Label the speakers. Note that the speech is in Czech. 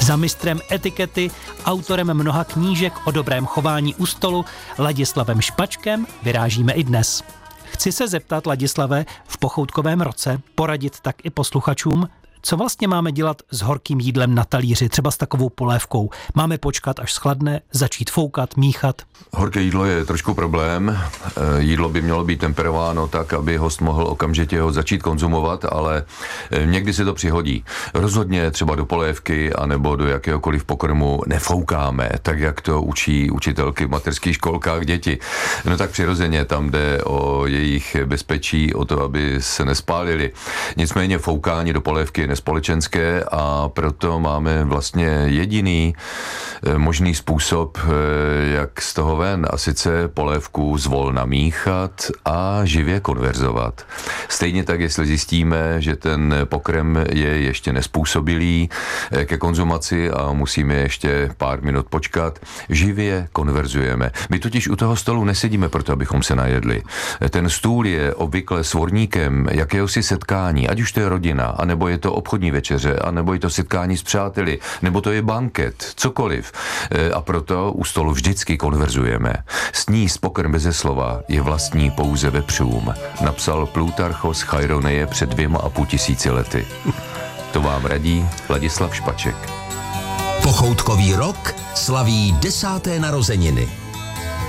Speaker 1: Za mistrem etikety, autorem mnoha knížek o dobrém chování u stolu, Ladislavem Špačkem vyrážíme i dnes. Chci se zeptat, Ladislave, v pochoutkovém roce, poradit tak i posluchačům, co vlastně máme dělat s horkým jídlem na talíři, třeba s takovou polévkou? Máme počkat, až schladne, začít foukat, míchat?
Speaker 2: Horké jídlo je trošku problém. Jídlo by mělo být temperováno tak, aby host mohl okamžitě ho začít konzumovat, ale někdy se to přihodí. Rozhodně třeba do polévky anebo do jakéhokoliv pokrmu nefoukáme, tak jak to učí učitelky v mateřských školkách děti. No tak přirozeně tam jde o jejich bezpečí, o to, aby se nespálili. Nicméně foukání do polévky je nespolečenské a proto máme vlastně jediný možný způsob, jak z toho ven, a sice polévku zvolna míchat a živě konverzovat. Stejně tak, jestli zjistíme, že ten pokrm je ještě nespůsobilý ke konzumaci a musíme ještě pár minut počkat, živě konverzujeme. My totiž u toho stolu nesedíme proto, abychom se najedli. Ten stůl je obvykle svorníkem jakéhosi setkání, ať už to je rodina, anebo je to obchodní večeře, anebo je to setkání s přáteli, nebo to je banket, cokoliv. A proto u stolu vždycky konverzujeme. Sníst pokrm beze slova je vlastní pouze vepřům, napsal Plutarchos Chaironeje před 2500 lety. To vám radí Ladislav Špaček.
Speaker 3: Pochoutkový rok slaví 10. narozeniny.